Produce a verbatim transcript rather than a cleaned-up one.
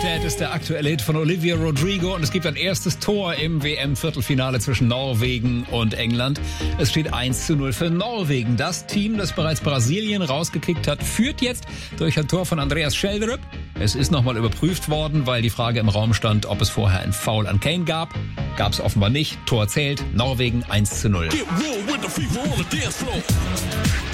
Dead ist der aktuelle Hit von Olivia Rodrigo und es gibt ein erstes Tor im W M-Viertelfinale zwischen Norwegen und England. Es steht eins zu null für Norwegen. Das Team, das bereits Brasilien rausgekickt hat, führt jetzt durch ein Tor von Andreas Schjelderup. Es ist nochmal überprüft worden, weil die Frage im Raum stand, ob es vorher ein Foul an Kane gab. Gab es offenbar nicht. Tor zählt. Norwegen eins zu null.